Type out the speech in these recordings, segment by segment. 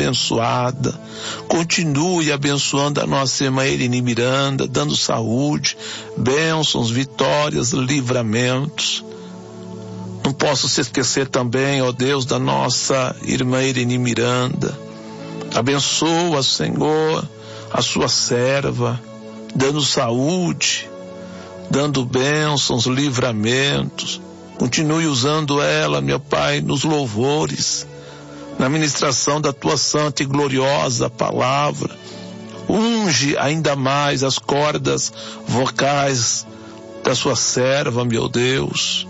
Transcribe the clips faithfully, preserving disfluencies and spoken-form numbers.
abençoada. Continue abençoando a nossa irmã Irene Miranda, dando saúde, bênçãos, vitórias, livramentos. Não posso se esquecer também, ó Deus, da nossa irmã Irene Miranda. Abençoa, Senhor, a sua serva, dando saúde, dando bênçãos, livramentos. Continue usando ela, meu Pai, nos louvores, na ministração da tua santa e gloriosa palavra. Unge ainda mais as cordas vocais da sua serva, meu Deus.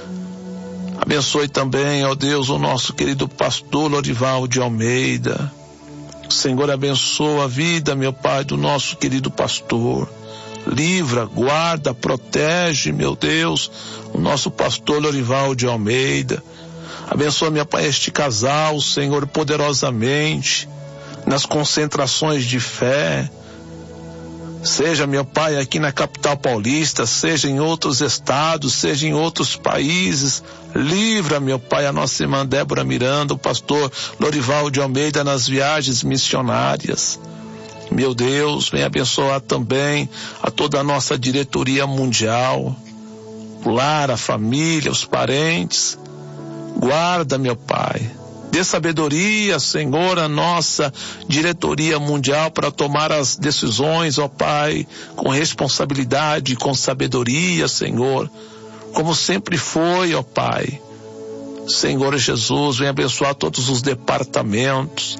Abençoe também, ó Deus, o nosso querido pastor Lorival de Almeida. Senhor, abençoa a vida, meu Pai, do nosso querido pastor. Livra, guarda, protege, meu Deus, o nosso pastor Lorival de Almeida. Abençoa, meu Pai, este casal, Senhor, poderosamente, nas concentrações de fé. Seja, meu Pai, aqui na capital paulista, seja em outros estados, seja em outros países. Livra, meu Pai, a nossa irmã Débora Miranda, o pastor Lorival de Almeida nas viagens missionárias. Meu Deus, vem abençoar também a toda a nossa diretoria mundial, o lar, a família, os parentes. Guarda, meu Pai. Dê sabedoria, Senhor, à nossa diretoria mundial para tomar as decisões, ó Pai, com responsabilidade, com sabedoria, Senhor, como sempre foi, ó Pai. Senhor Jesus, vem abençoar todos os departamentos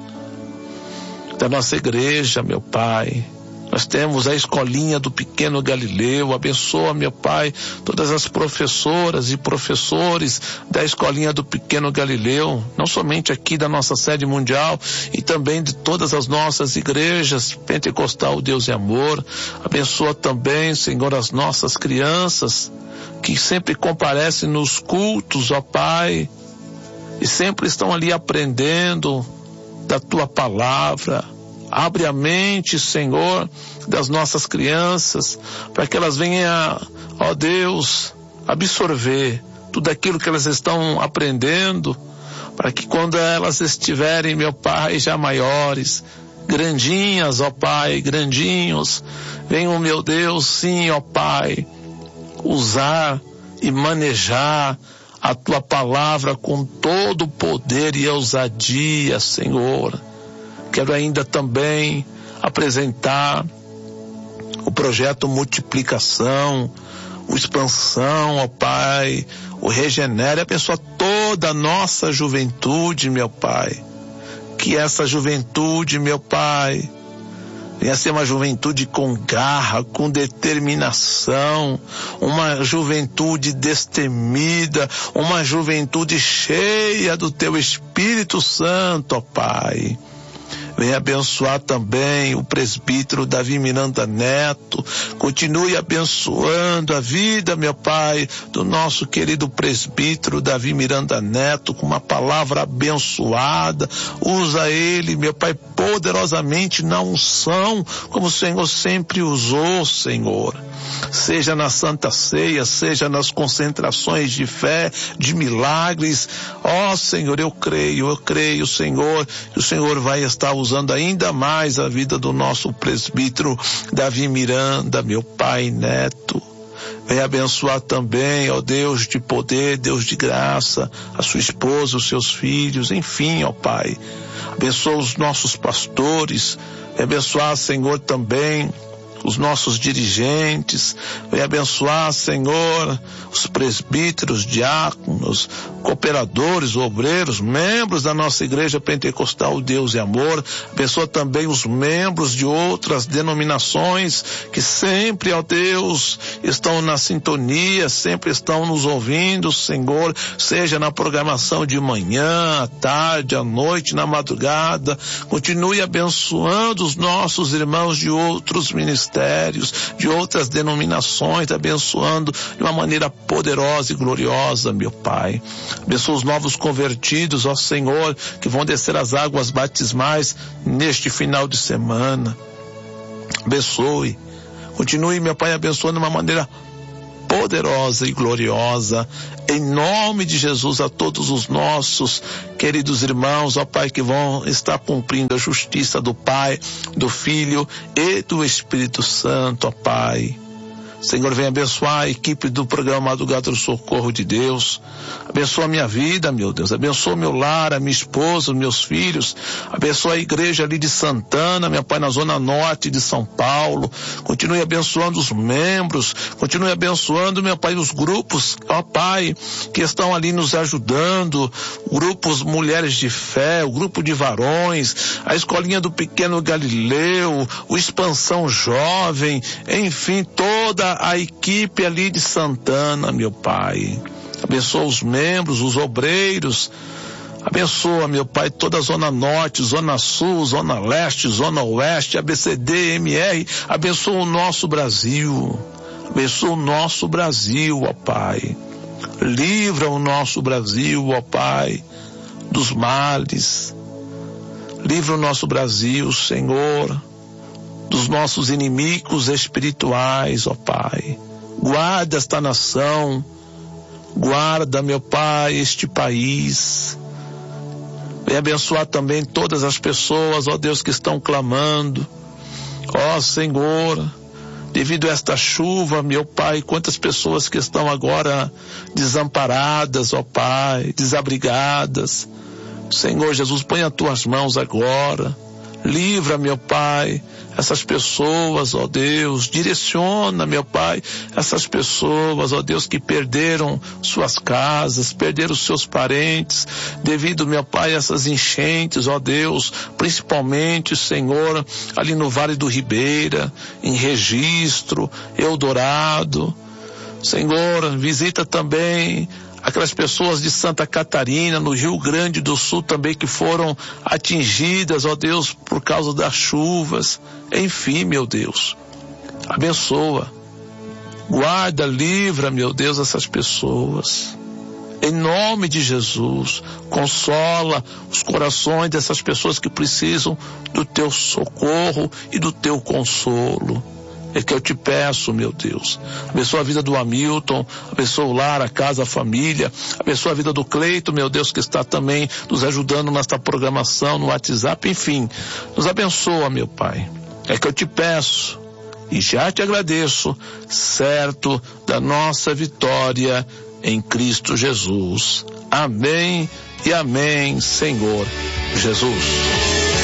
da nossa igreja, meu Pai. Nós temos a escolinha do Pequeno Galileu. Abençoa, meu Pai, todas as professoras e professores da escolinha do Pequeno Galileu, não somente aqui da nossa sede mundial, e também de todas as nossas igrejas, Pentecostal Deus e Amor. Abençoa também, Senhor, as nossas crianças, que sempre comparecem nos cultos, ó Pai, e sempre estão ali aprendendo da Tua palavra. Abre a mente, Senhor, das nossas crianças, para que elas venham, ó Deus, absorver tudo aquilo que elas estão aprendendo, para que quando elas estiverem, meu Pai, já maiores, grandinhas, ó Pai, grandinhos, venham, meu Deus, sim, ó Pai, usar e manejar a Tua palavra com todo o poder e ousadia, Senhor. Quero ainda também apresentar o projeto Multiplicação, o Expansão, ó Pai, o Regenera. Abençoa toda a nossa juventude, meu Pai. Que essa juventude, meu Pai, venha ser uma juventude com garra, com determinação, uma juventude destemida, uma juventude cheia do Teu Espírito Santo, ó Pai. Venha abençoar também o presbítero Davi Miranda Neto. Continue abençoando a vida, meu Pai, do nosso querido presbítero Davi Miranda Neto, com uma palavra abençoada. Usa ele, meu Pai, poderosamente na unção, como o Senhor sempre usou, Senhor. Seja na Santa Ceia, seja nas concentrações de fé, de milagres. Ó Senhor, eu creio, eu creio, Senhor, que o Senhor vai estar usando ainda mais a vida do nosso presbítero Davi Miranda, meu Pai Neto. Venha abençoar também, ó Deus de poder, Deus de graça, a sua esposa, os seus filhos, enfim, ó Pai. Abençoa os nossos pastores, venha abençoar, Senhor, também os nossos dirigentes. Venha abençoar, Senhor, os presbíteros, diáconos, cooperadores, obreiros, membros da nossa igreja pentecostal Deus e Amor. Abençoa também os membros de outras denominações que sempre, ó Deus, estão na sintonia, sempre estão nos ouvindo, Senhor, seja na programação de manhã, à tarde, à noite, na madrugada. Continue abençoando os nossos irmãos de outros ministérios, de outras denominações, abençoando de uma maneira poderosa e gloriosa, meu Pai. Abençoa os novos convertidos, ó Senhor, que vão descer as águas batismais neste final de semana. Abençoe. Continue, meu Pai, abençoando de uma maneira poderosa e gloriosa, em nome de Jesus, a todos os nossos queridos irmãos, ó Pai, que vão estar cumprindo a justiça do Pai, do Filho e do Espírito Santo, ó Pai. Senhor, vem abençoar a equipe do programa Madrugada do Socorro de Deus. Abençoa a minha vida, meu Deus. Abençoa meu lar, a minha esposa, os meus filhos. Abençoa a igreja ali de Santana, meu Pai, na zona norte de São Paulo. Continue abençoando os membros. Continue abençoando, meu Pai, os grupos, ó Pai, que estão ali nos ajudando. Grupos Mulheres de Fé, o grupo de varões, a escolinha do Pequeno Galileu, o Expansão Jovem, enfim, toda a equipe ali de Santana, meu Pai. Abençoa os membros, os obreiros. Abençoa, meu Pai, toda a Zona Norte, Zona Sul, Zona Leste, Zona Oeste, A B C D, M R. Abençoa o nosso Brasil. Abençoa o nosso Brasil, ó Pai. Livra o nosso Brasil, ó Pai, dos males. Livra o nosso Brasil, Senhor, dos nossos inimigos espirituais, ó Pai. Guarda esta nação, guarda, meu Pai, este país. Vem abençoar também todas as pessoas, ó Deus, que estão clamando. Ó Senhor, devido a esta chuva, meu Pai, quantas pessoas que estão agora desamparadas, ó Pai, desabrigadas. Senhor Jesus, põe as tuas mãos agora. Livra, meu Pai, essas pessoas, ó Deus. Direciona, meu Pai, essas pessoas, ó Deus, que perderam suas casas, perderam seus parentes, devido, meu Pai, a essas enchentes, ó Deus, principalmente, Senhor, ali no Vale do Ribeira, em Registro, Eldorado. Senhor, visita também aquelas pessoas de Santa Catarina, no Rio Grande do Sul também, que foram atingidas, ó Deus, por causa das chuvas. Enfim, meu Deus, abençoa, guarda, livra, meu Deus, essas pessoas. Em nome de Jesus, consola os corações dessas pessoas que precisam do teu socorro e do teu consolo. É que eu te peço, meu Deus. Abençoa a vida do Hamilton, abençoa o lar, a casa, a família, abençoa a vida do Cleito, meu Deus, que está também nos ajudando nesta programação, no WhatsApp, enfim. Nos abençoa, meu Pai. É que eu te peço e já te agradeço, certo da nossa vitória em Cristo Jesus. Amém e amém, Senhor Jesus.